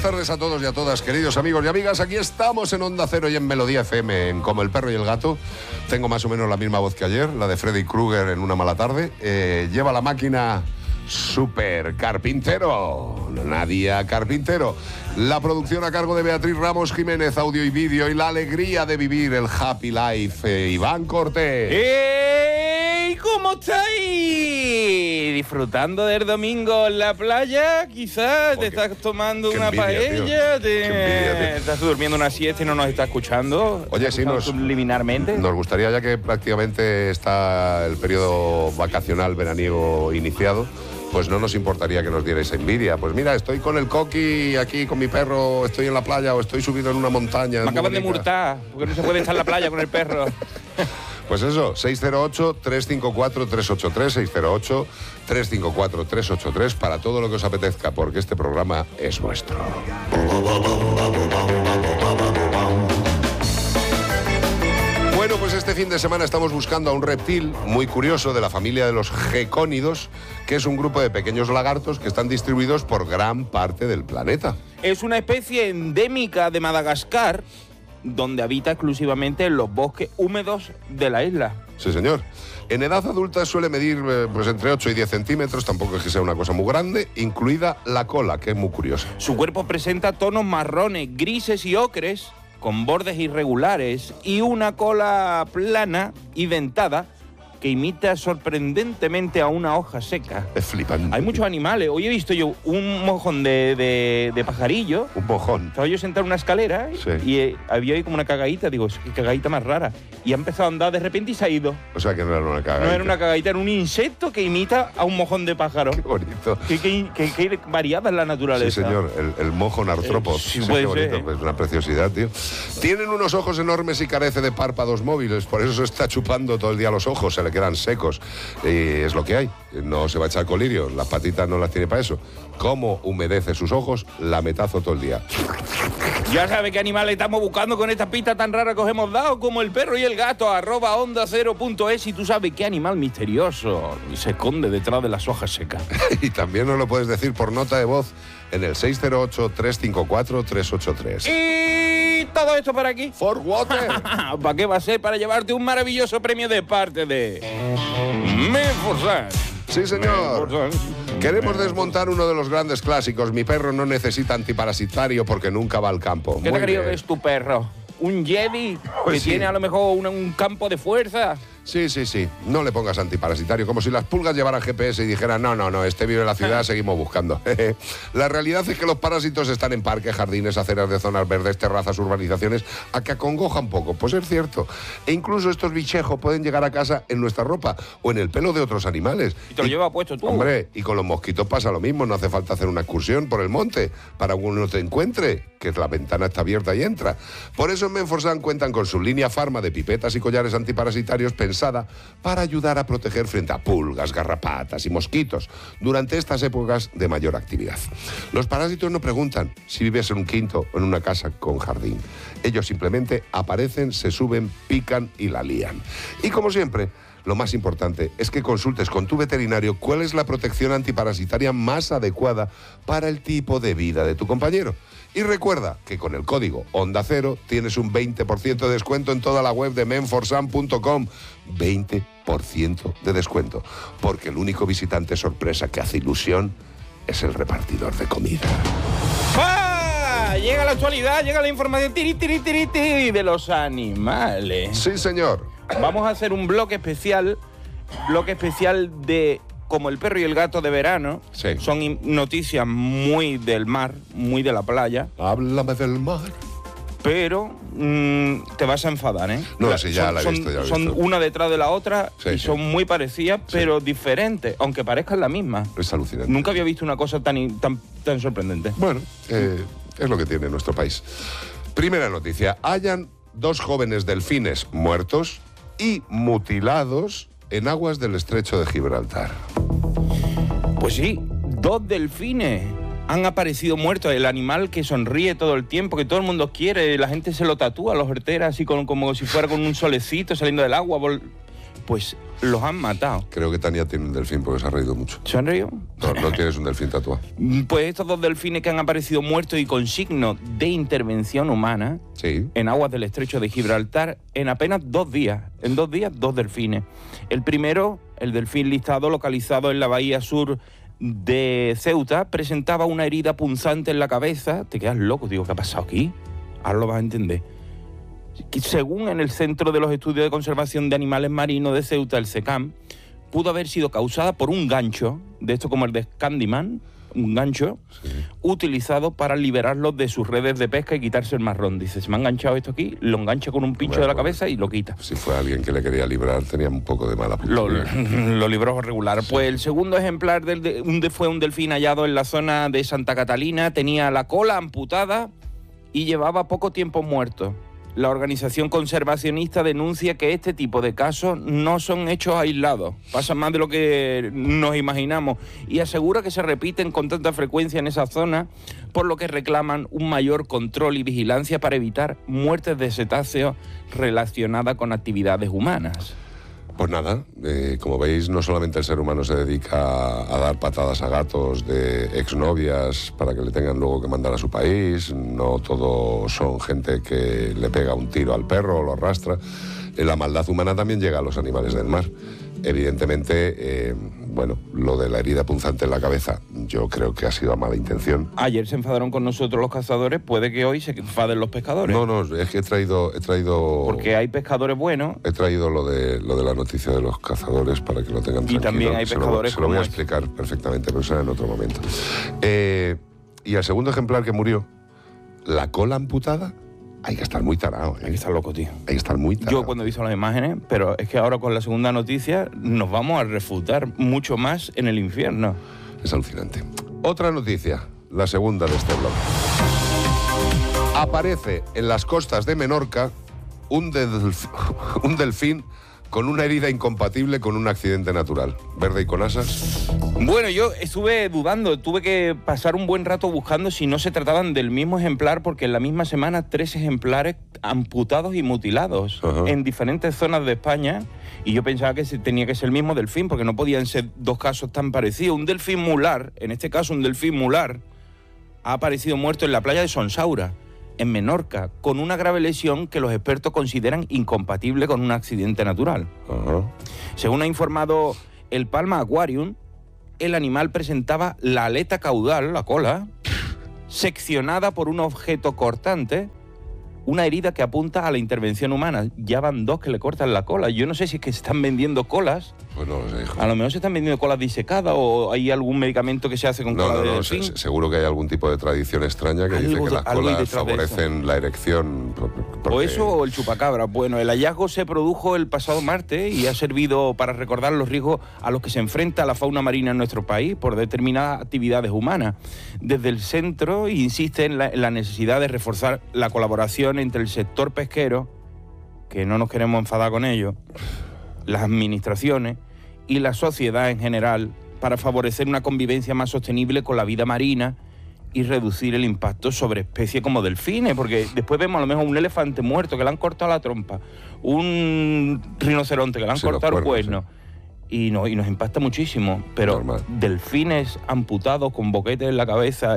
tardes a todos y a todas, queridos amigos y amigas. Aquí estamos en Onda Cero y en Melodía FM, en Como el Perro y el Gato. Tengo más o menos la misma voz que ayer, la de Freddy Krueger en Una mala tarde. Lleva la máquina Super Carpintero, Nadia Carpintero. La producción a cargo de Beatriz Ramos Jiménez, audio y vídeo, y la alegría de vivir el Happy Life, Iván Cortés. ¡Hey! ¿Cómo estáis? ¿Disfrutando del domingo en la playa? Quizás te estás tomando una paella, estás durmiendo una siesta y no nos estás escuchando. Oye, sí, subliminarmente. Nos gustaría, ya que prácticamente está el periodo vacacional veraniego iniciado, pues no nos importaría que nos dierais envidia. Pues mira, estoy con el coqui aquí con mi perro, estoy en la playa o estoy subido en una montaña. Me acaban de multar, porque no se puede estar en la playa con el perro. Pues eso, 608-354-383, 608-354-383, para todo lo que os apetezca, porque este programa es vuestro. Bueno, pues este fin de semana estamos buscando a un reptil muy curioso de la familia de los gecónidos, que es un grupo de pequeños lagartos que están distribuidos por gran parte del planeta. Es una especie endémica de Madagascar, donde habita exclusivamente en los bosques húmedos de la isla. Sí, señor. En edad adulta suele medir pues entre 8 y 10 centímetros, tampoco es que sea una cosa muy grande, incluida la cola, que es muy curiosa. Su cuerpo presenta tonos marrones, grises y ocres, con bordes irregulares y una cola plana y dentada que imita sorprendentemente a una hoja seca. Es flipante. Hay muchos animales. Hoy he visto yo un mojón de pajarillo. Un mojón. Estaba yo sentado en una escalera y había ahí como una cagadita. Digo, qué cagadita más rara. Y ha empezado a andar de repente y se ha ido. O sea que no era una cagadita. No era una cagadita, era un insecto que imita a un mojón de pájaro. Qué bonito. Qué variada es la naturaleza. Sí, señor. El mojón artrópodo. Sí, puede qué bonito. ser. Es una preciosidad, tío. Tienen unos ojos enormes y carece de párpados móviles. Por eso se está chupando todo el día los ojos. Se le quedan secos. Y es lo que hay. No se va a echar colirio. Las patitas no las tiene para eso. ¿Cómo humedece sus ojos? Lametazo todo el día. Ya sabe qué animal estamos buscando con esta pista tan rara que os hemos dado, como el perro y el gato, @ondacero.es, y tú sabes qué animal misterioso se esconde detrás de las hojas secas. Y también nos lo puedes decir por nota de voz en el 608-354-383. Y todo esto para aquí. For water. ¿Para qué va a ser? Para llevarte un maravilloso premio de parte de Menforsan. Sí, señor. Queremos desmontar uno de los grandes clásicos. Mi perro no necesita antiparasitario porque nunca va al campo. ¿Qué te creo que es tu perro? ¿Un Jedi Pues que sí. tiene a lo mejor un campo de fuerza? Sí. No le pongas antiparasitario. Como si las pulgas llevaran GPS y dijeran, no, este vive en la ciudad, seguimos buscando. La realidad es que los parásitos están en parques, jardines, aceras de zonas verdes, terrazas, urbanizaciones, a que acongoja un poco. Pues es cierto. E incluso estos bichejos pueden llegar a casa en nuestra ropa o en el pelo de otros animales. Y te lo llevas puesto tú. Hombre, y con los mosquitos pasa lo mismo. No hace falta hacer una excursión por el monte para que uno te encuentre, que la ventana está abierta y entra. Por eso en Menforsan cuentan con su línea Pharma de pipetas y collares antiparasitarios pensada para ayudar a proteger frente a pulgas, garrapatas y mosquitos durante estas épocas de mayor actividad. Los parásitos no preguntan si vives en un quinto o en una casa con jardín. Ellos simplemente aparecen, se suben, pican y la lían. Y como siempre, lo más importante es que consultes con tu veterinario cuál es la protección antiparasitaria más adecuada para el tipo de vida de tu compañero. Y recuerda que con el código Onda Cero tienes un 20% de descuento en toda la web de menforsan.com. 20% de descuento. Porque el único visitante sorpresa que hace ilusión es el repartidor de comida. ¡Ah! Llega la actualidad, llega la información tiri, de los animales. Sí, señor. Vamos a hacer un bloque especial de Como el perro y el gato de verano. Sí. Son noticias muy del mar, muy de la playa. Háblame del mar. Pero te vas a enfadar, ¿eh? No, sí, ya la he visto, ya la he Son visto. una detrás de la otra Sí, y sí. son muy parecidas, pero diferentes, aunque parezcan la misma. Es alucinante. Nunca había visto una cosa tan sorprendente. Bueno, es lo que tiene nuestro país. Primera noticia. Hallan 2 jóvenes delfines muertos y mutilados en aguas del estrecho de Gibraltar. Pues sí, 2 delfines han aparecido muertos. El animal que sonríe todo el tiempo, que todo el mundo quiere, la gente se lo tatúa, los horteras, así como si fuera con un solecito saliendo del agua. pues los han matado. Creo que Tania tiene un delfín porque se ha reído mucho. ¿Se han reído? No tienes un delfín tatuado. Pues estos 2 delfines que han aparecido muertos y con signos de intervención humana en aguas del estrecho de Gibraltar en apenas 2 días. En 2 días, 2 delfines. El primero, el delfín listado, localizado en la bahía sur de Ceuta, presentaba una herida punzante en la cabeza. Te quedas loco, digo, ¿qué ha pasado aquí? Ahora lo vas a entender. Según en el Centro de los Estudios de Conservación de Animales Marinos de Ceuta, el CECAM, pudo haber sido causada por un gancho, de esto como el de Candyman, un gancho, utilizado para liberarlos de sus redes de pesca y quitarse el marrón. Dice, se me ha enganchado esto aquí, lo engancha con un pincho de la cabeza y lo quita. Si fue alguien que le quería librar, tenía un poco de mala puntería. Lo libró regular. Sí. Pues el segundo ejemplar fue un delfín hallado en la zona de Santa Catalina, tenía la cola amputada y llevaba poco tiempo muerto. La organización conservacionista denuncia que este tipo de casos no son hechos aislados, pasan más de lo que nos imaginamos y asegura que se repiten con tanta frecuencia en esa zona, por lo que reclaman un mayor control y vigilancia para evitar muertes de cetáceos relacionadas con actividades humanas. Pues nada, como veis, no solamente el ser humano se dedica a dar patadas a gatos de exnovias para que le tengan luego que mandar a su país, no todo son gente que le pega un tiro al perro o lo arrastra. La maldad humana también llega a los animales del mar. Evidentemente, lo de la herida punzante en la cabeza, yo creo que ha sido a mala intención. Ayer se enfadaron con nosotros los cazadores, puede que hoy se enfaden los pescadores. No, es que he traído... Porque hay pescadores buenos. He traído lo de la noticia de los cazadores para que lo tengan tranquilo. Y también hay pescadores se lo voy a explicar perfectamente, pero será en otro momento. Y el segundo ejemplar que murió, la cola amputada. Hay que estar muy tarado, Hay que estar loco, tío. Hay que estar muy tarado. Yo cuando he visto las imágenes, pero es que ahora con la segunda noticia nos vamos a refutar mucho más en el infierno. Es alucinante. Otra noticia, la segunda de este blog. Aparece en las costas de Menorca un delfín con una herida incompatible con un accidente natural. ¿Verde y con asas? Bueno, yo estuve dudando, tuve que pasar un buen rato buscando si no se trataban del mismo ejemplar, porque en la misma semana 3 ejemplares amputados y mutilados en diferentes zonas de España, y yo pensaba que tenía que ser el mismo delfín, porque no podían ser 2 casos tan parecidos. Un delfín mular, en este caso un delfín mular, ha aparecido muerto en la playa de Sonsaura, en Menorca, con una grave lesión que los expertos consideran incompatible con un accidente natural. Según ha informado el Palma Aquarium, el animal presentaba la aleta caudal, la cola, seccionada por un objeto cortante, una herida que apunta a la intervención humana. Ya van 2 que le cortan la cola. Yo no sé si es que se están vendiendo colas. Pues no lo sé, hijo. A lo mejor se están vendiendo colas disecadas o hay algún medicamento que se hace con cola de delfín. Seguro que hay algún tipo de tradición extraña que dice que las colas favorecen la erección. O eso o el chupacabra. Bueno, el hallazgo se produjo el pasado martes y ha servido para recordar los riesgos a los que se enfrenta la fauna marina en nuestro país por determinadas actividades humanas. Desde el centro insiste en la necesidad de reforzar la colaboración entre el sector pesquero, que no nos queremos enfadar con ello, las administraciones y la sociedad en general para favorecer una convivencia más sostenible con la vida marina y reducir el impacto sobre especies como delfines, porque después vemos a lo mejor un elefante muerto que le han cortado la trompa, un rinoceronte que le han cortado el cuerno, y nos impacta muchísimo, pero delfines amputados con boquetes en la cabeza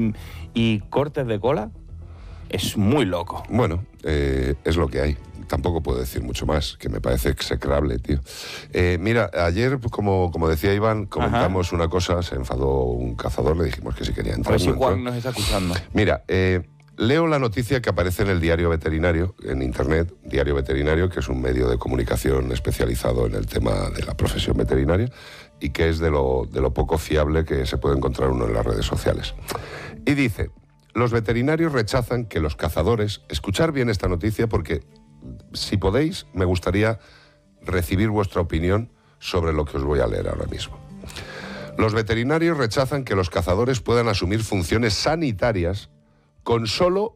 y cortes de cola, es muy loco. Bueno, es lo que hay. Tampoco puedo decir mucho más, que me parece execrable, tío. Mira, ayer, como decía Iván, comentamos una cosa, se enfadó un cazador, le dijimos que si quería entrar. A ver si Juan nos está acusando. Mira, leo la noticia que aparece en el Diario Veterinario, en Internet, Diario Veterinario, que es un medio de comunicación especializado en el tema de la profesión veterinaria y que es de lo poco fiable que se puede encontrar uno en las redes sociales. Y dice: los veterinarios rechazan que los cazadores... Escuchar bien esta noticia porque, si podéis, me gustaría recibir vuestra opinión sobre lo que os voy a leer ahora mismo. Los veterinarios rechazan que los cazadores puedan asumir funciones sanitarias con solo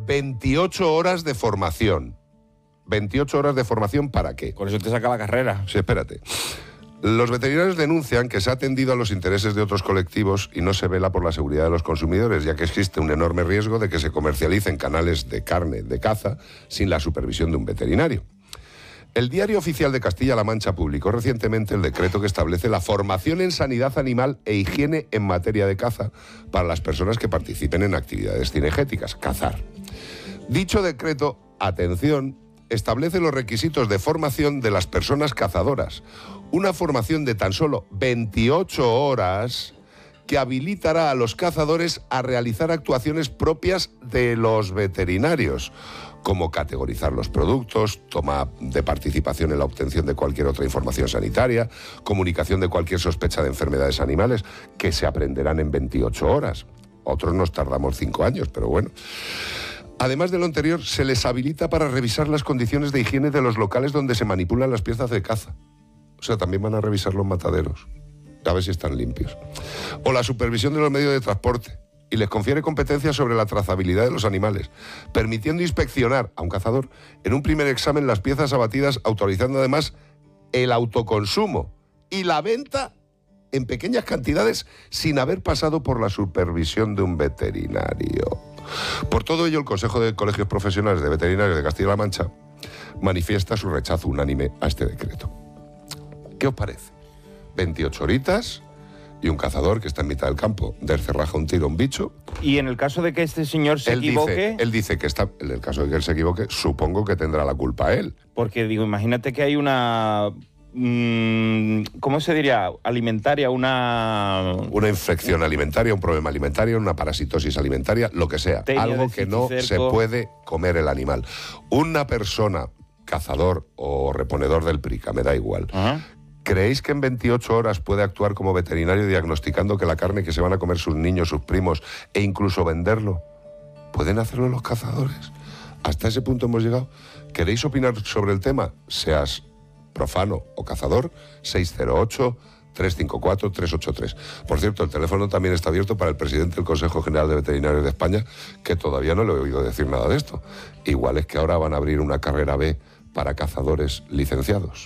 28 horas de formación. ¿28 horas de formación para qué? Con eso te saca la carrera. Sí, espérate. Los veterinarios denuncian que se ha atendido a los intereses de otros colectivos y no se vela por la seguridad de los consumidores, ya que existe un enorme riesgo de que se comercialicen canales de carne de caza sin la supervisión de un veterinario. El Diario Oficial de Castilla-La Mancha publicó recientemente el decreto que establece la formación en sanidad animal e higiene en materia de caza para las personas que participen en actividades cinegéticas, cazar. Dicho decreto, atención, establece los requisitos de formación de las personas cazadoras. Una formación de tan solo 28 horas que habilitará a los cazadores a realizar actuaciones propias de los veterinarios, como categorizar los productos, toma de participación en la obtención de cualquier otra información sanitaria, comunicación de cualquier sospecha de enfermedades animales, que se aprenderán en 28 horas. Otros nos tardamos 5 años, pero bueno. Además de lo anterior, se les habilita para revisar las condiciones de higiene de los locales donde se manipulan las piezas de caza. O sea, también van a revisar los mataderos, a ver si están limpios. O la supervisión de los medios de transporte. Y les confiere competencias sobre la trazabilidad de los animales, permitiendo inspeccionar a un cazador en un primer examen las piezas abatidas, autorizando además el autoconsumo y la venta en pequeñas cantidades sin haber pasado por la supervisión de un veterinario. Por todo ello, el Consejo de Colegios Profesionales de Veterinarios de Castilla-La Mancha manifiesta su rechazo unánime a este decreto. ¿Qué os parece? 28 horitas y un cazador que está en mitad del campo, raja un tiro a un bicho. Y en el caso de que este señor se equivoque... Él dice que está... En el caso de que él se equivoque, supongo que tendrá la culpa él. Porque, digo, imagínate que hay una... ¿cómo se diría? Alimentaria, una infección alimentaria, un problema alimentario, una parasitosis alimentaria, lo que sea. Algo que no se puede comer el animal. Una persona, cazador o reponedor del prica, me da igual. ¿Creéis que en 28 horas puede actuar como veterinario diagnosticando que la carne que se van a comer sus niños, sus primos, e incluso venderlo? ¿Pueden hacerlo los cazadores? Hasta ese punto hemos llegado. ¿Queréis opinar sobre el tema? Seas profano o cazador, 608-354-383. Por cierto, el teléfono también está abierto para el presidente del Consejo General de Veterinarios de España, que todavía no le he oído decir nada de esto. Igual es que ahora van a abrir una carrera B para cazadores licenciados.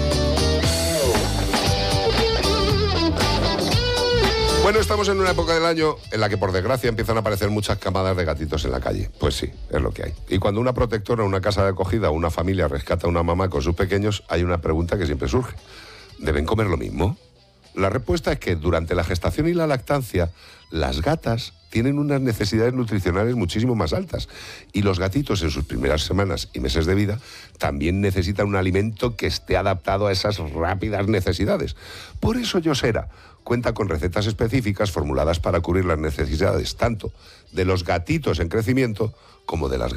Bueno, estamos en una época del año en la que, por desgracia, empiezan a aparecer muchas camadas de gatitos en la calle. Pues sí, es lo que hay. Y cuando una protectora, una casa de acogida o una familia rescata a una mamá con sus pequeños, hay una pregunta que siempre surge. ¿Deben comer lo mismo? La respuesta es que durante la gestación y la lactancia, las gatas tienen unas necesidades nutricionales muchísimo más altas. Y los gatitos en sus primeras semanas y meses de vida también necesitan un alimento que esté adaptado a esas rápidas necesidades. Por eso Yosera cuenta con recetas específicas formuladas para cubrir las necesidades tanto de los gatitos en crecimiento como de las